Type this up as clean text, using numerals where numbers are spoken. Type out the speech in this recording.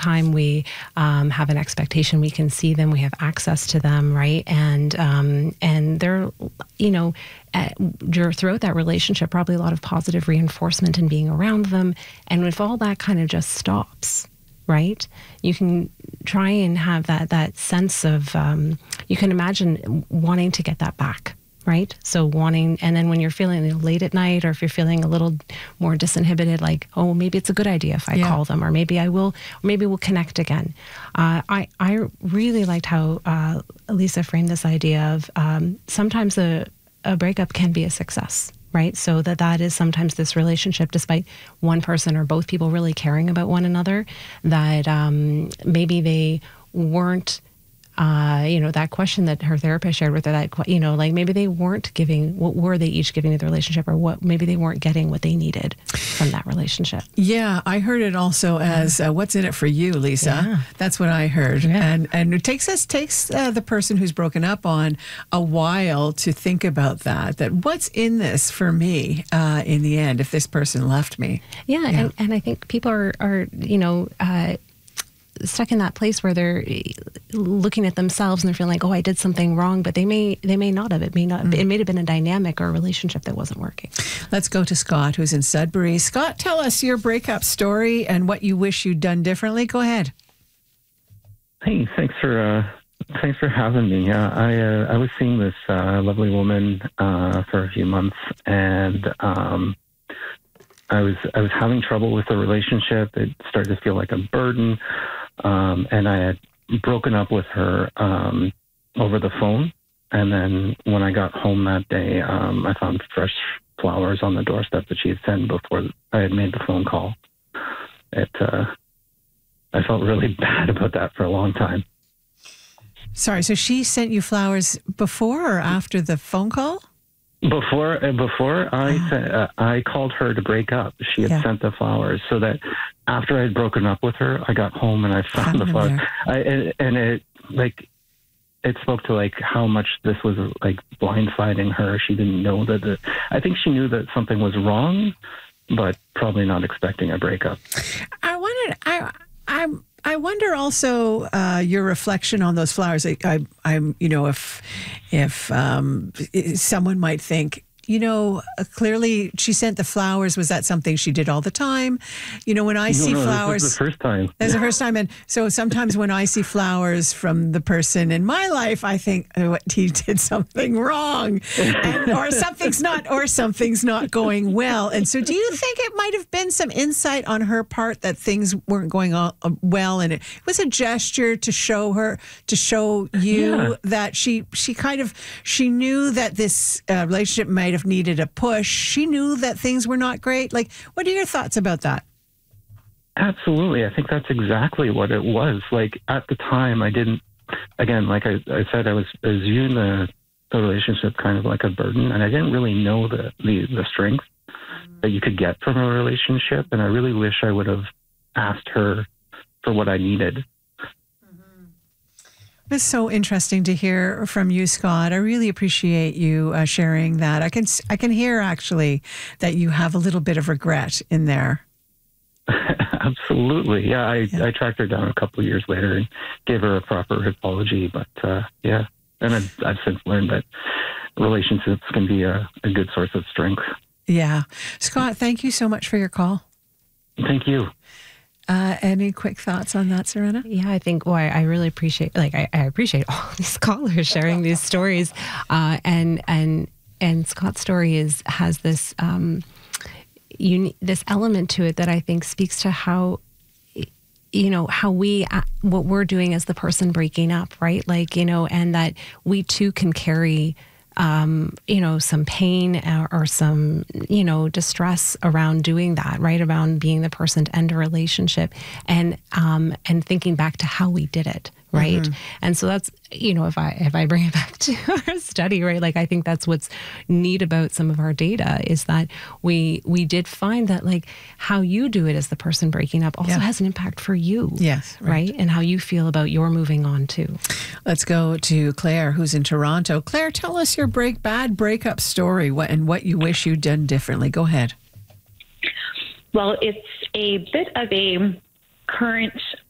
time we have an expectation, we can see them, we have access to them, right? And they're, throughout that relationship, probably a lot of positive reinforcement in being around them. And if all that kind of just stops, right, you can try and have that sense of, you can imagine wanting to get that back. Right? So and then when you're feeling late at night, or if you're feeling a little more disinhibited, like, oh, maybe it's a good idea if I call them, or maybe I will, or maybe we'll connect again. I really liked how Lisa framed this idea of sometimes a breakup can be a success, right? So that is sometimes this relationship, despite one person or both people really caring about one another, that maybe they weren't that question that her therapist shared with her, that, like maybe they weren't giving, what were they each giving to the relationship, or what, maybe they weren't getting what they needed from that relationship. Yeah, I heard it also as, what's in it for you, Lisa? Yeah. That's what I heard. Yeah. And it takes the person who's broken up on a while to think about that what's in this for me in the end, if this person left me. Yeah. And I think people are stuck in that place where they're looking at themselves and they're feeling like, oh, I did something wrong, but they may not have. It may have been a dynamic or a relationship that wasn't working. Let's go to Scott, who's in Sudbury. Scott, tell us your breakup story and what you wish you'd done differently. Go ahead. Hey, thanks for having me. I was seeing this lovely woman for a few months, and I was having trouble with the relationship. It started to feel like a burden. And I had broken up with her over the phone. And then when I got home that day, I found fresh flowers on the doorstep that she had sent before I had made the phone call. I felt really bad about that for a long time. Sorry, so she sent you flowers before or after the phone call? Before I called her to break up, she had sent the flowers, so that after I had broken up with her, I got home and I found the flowers. It spoke to like how much this was like blindsiding her. She didn't know that. I think she knew that something was wrong, but probably not expecting a breakup. I wonder also your reflection on those flowers. If someone might think, clearly she sent the flowers. Was that something she did all the time? When I see flowers, this is the first time. That's the first time. And so sometimes when I see flowers from the person in my life, I think, oh, he did something wrong, or something's not going well. And so do you think it might have been some insight on her part that things weren't going on well, and it was a gesture to show you that she knew that this relationship might have needed a push. She knew that things were not great. Like, what are your thoughts about that? Absolutely. I think that's exactly what it was. Like, at the time, I didn't, again, like I said, I was viewing the relationship kind of like a burden, and I didn't really know the strength that you could get from a relationship. And I really wish I would have asked her for what I needed. It's so interesting to hear from you, Scott. I really appreciate you sharing that. I can hear actually that you have a little bit of regret in there. Absolutely. Yeah, I tracked her down a couple of years later and gave her a proper apology. But and I've since learned that relationships can be a good source of strength. Yeah. Scott, thank you so much for your call. Thank you. Any quick thoughts on that, Serena? Yeah, I think, I really appreciate, I appreciate all these callers sharing these stories. And Scott's story has this, this element to it that I think speaks to how, what we're doing as the person breaking up, right? And that we too can carry some pain or some, distress around doing that, right? Around being the person to end a relationship and thinking back to how we did it, right? Mm-hmm. And so that's, if I bring it back to our study, right? I think that's what's neat about some of our data is that we did find that how you do it as the person breaking up also has an impact for you. Yes. Right. And how you feel about your moving on too. Let's go to Claire, who's in Toronto. Claire, tell us your bad breakup story and what you wish you'd done differently. Go ahead. Well, it's a bit of a current